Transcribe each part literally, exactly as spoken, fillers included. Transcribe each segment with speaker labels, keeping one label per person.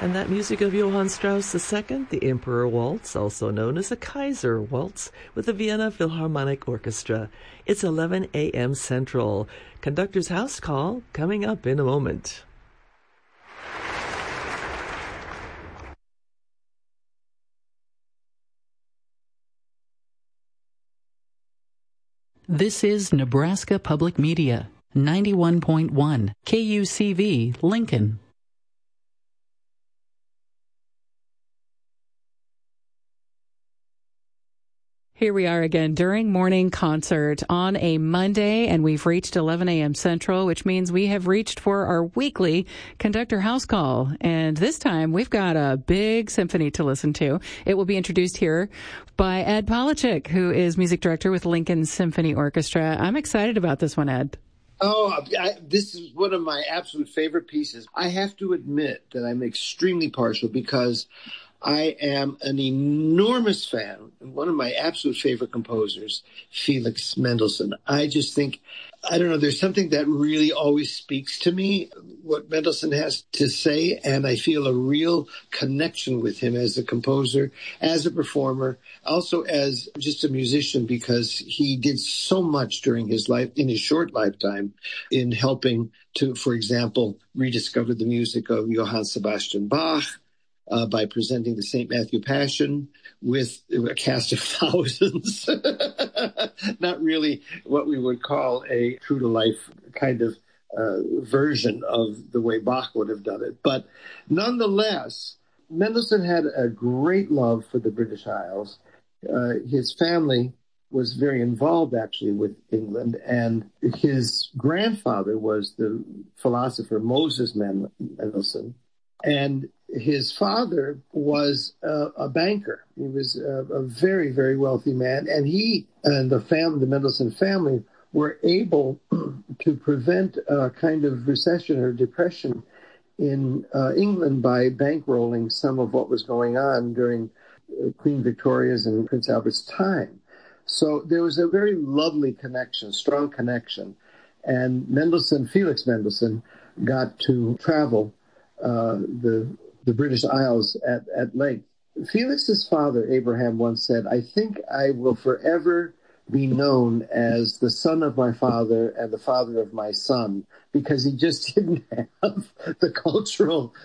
Speaker 1: And that music of Johann Strauss the Second, the Emperor Waltz, also known as the Kaiser Waltz, with the Vienna Philharmonic Orchestra. It's eleven a.m. Central. Conductor's House Call coming up in a moment.
Speaker 2: This is Nebraska Public Media, ninety-one point one, K U C V, Lincoln. Here we are again during morning concert on a Monday, and we've reached eleven a.m. Central, which means we have reached for our weekly Conductor House Call. And this time we've got a big symphony to listen to. It will be introduced here by Ed Polachek, who is music director with Lincoln Symphony Orchestra. I'm excited about this one, Ed.
Speaker 3: Oh, I, this is one of my absolute favorite pieces. I have to admit that I'm extremely partial because I am an enormous fan, one of my absolute favorite composers, Felix Mendelssohn. I just think, I don't know, there's something that really always speaks to me, what Mendelssohn has to say, and I feel a real connection with him as a composer, as a performer, also as just a musician, because he did so much during his life, in his short lifetime, in helping to, for example, rediscover the music of Johann Sebastian Bach, Uh, by presenting the Saint Matthew Passion with a cast of thousands. Not really what we would call a true-to-life kind of uh, version of the way Bach would have done it. But nonetheless, Mendelssohn had a great love for the British Isles. Uh, his family was very involved, actually, with England, and his grandfather was the philosopher Moses Mendelssohn, and his father was a, a banker. He was a, a very, very wealthy man, and he and the family, the Mendelssohn family, were able to prevent a kind of recession or depression in uh, England by bankrolling some of what was going on during uh, Queen Victoria's and Prince Albert's time. So there was a very lovely connection, strong connection, and Mendelssohn, Felix Mendelssohn, got to travel uh, the the British Isles at, at length. Felix's father, Abraham, once said, "I think I will forever be known as the son of my father and the father of my son," because he just didn't have the cultural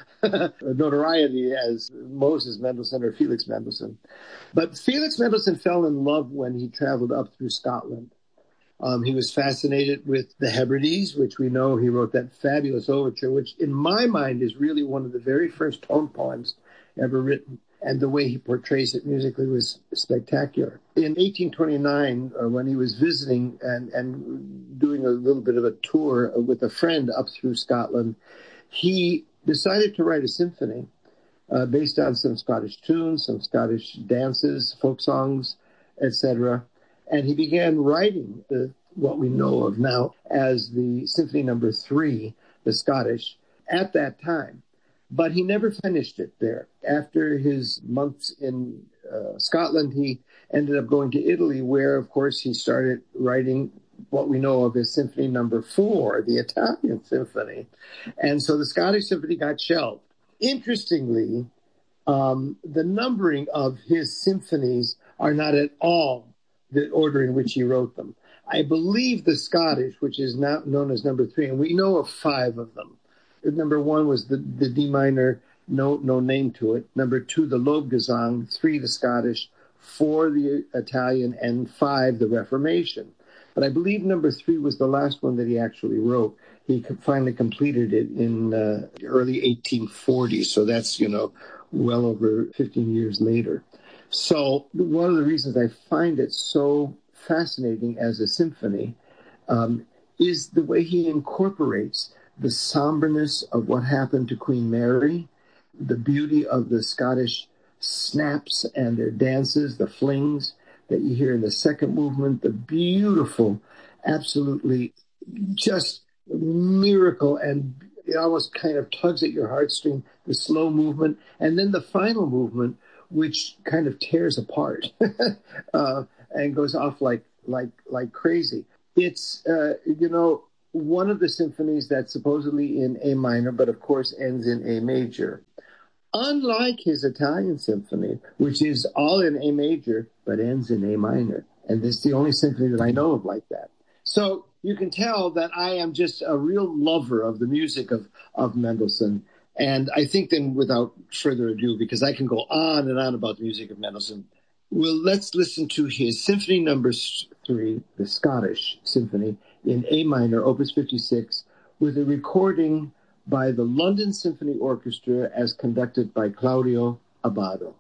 Speaker 3: notoriety as Moses Mendelssohn or Felix Mendelssohn. But Felix Mendelssohn fell in love when he traveled up through Scotland. Um, he was fascinated with the Hebrides, which we know he wrote that fabulous overture, which in my mind is really one of the very first tone poems ever written. And the way he portrays it musically was spectacular. In eighteen twenty-nine, uh, when he was visiting and, and doing a little bit of a tour with a friend up through Scotland, he decided to write a symphony uh, based on some Scottish tunes, some Scottish dances, folk songs, et cetera. And he began writing the, what we know of now as the Symphony Number Three, the Scottish, at that time. But he never finished it there. After his months in uh, Scotland, he ended up going to Italy, where, of course, he started writing what we know of as Symphony Number Four, the Italian Symphony. And so the Scottish Symphony got shelved. Interestingly, um, the numbering of his symphonies are not at all the order in which he wrote them. I believe the Scottish, which is now known as number three, and we know of five of them. Number one was the, the D minor, no no name to it. Number two, the Lobgesang. Three, the Scottish. Four, the Italian. And five, the Reformation. But I believe number three was the last one that he actually wrote. He finally completed it in uh, early eighteen forty. So that's, you know, well over fifteen years later. So one of the reasons I find it so fascinating as a symphony um, is the way he incorporates the somberness of what happened to Queen Mary, the beauty of the Scottish snaps and their dances, the flings that you hear in the second movement, the beautiful, absolutely just miracle, and it almost kind of tugs at your heartstring, the slow movement, and then the final movement, which kind of tears apart uh, and goes off like like like crazy. It's, uh, you know, one of the symphonies that's supposedly in A minor, but of course ends in A major. unlike his Italian symphony, which is all in A major, but ends in A minor. And this is the only symphony that I know of like that. So you can tell that I am just a real lover of the music of, of Mendelssohn. And I think then, without further ado, because I can go on and on about the music of Mendelssohn, well, let's listen to his Symphony Number Three, the Scottish Symphony, in A minor, Opus fifty-six, with a recording by the London Symphony Orchestra as conducted by Claudio Abbado.